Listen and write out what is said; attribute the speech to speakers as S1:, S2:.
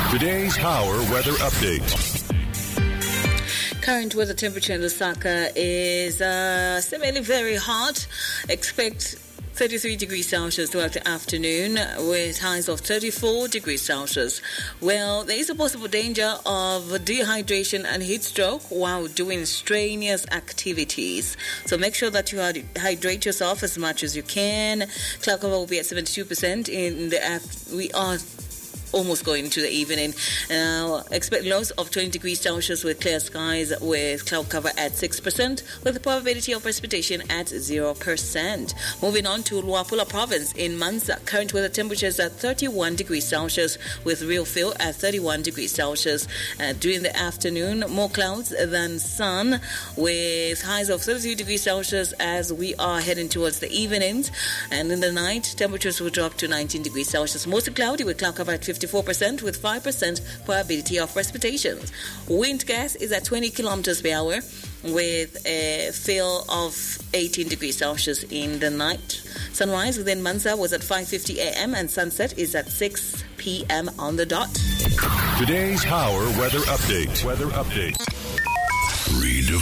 S1: Today's Power Weather Update.
S2: Current weather temperature in Lusaka is seemingly very hot. Expect 33 degrees Celsius throughout the afternoon with highs of 34 degrees Celsius. Well, there is a possible danger of dehydration and heat stroke while doing strenuous activities. So make sure that you hydrate yourself as much as you can. Cloud cover will be at 72% in the we are almost going to the evening. Expect lows of 20 degrees Celsius with clear skies with cloud cover at 6% with the probability of precipitation at 0%. Moving on to Luapula province in Mansa. Current weather temperatures at 31 degrees Celsius with real feel at 31 degrees Celsius. During the afternoon, more clouds than sun with highs of 33 degrees Celsius as we are heading towards the evenings. And in the night, temperatures will drop to 19 degrees Celsius. Mostly cloudy with cloud cover at 54% with 5% probability of precipitation. Wind gas is at 20 kilometers per hour with a feel of 18 degrees Celsius in the night. Sunrise within Mansa was at 5:50 a.m. and sunset is at 6 p.m. on the dot.
S1: Today's Power Weather Update.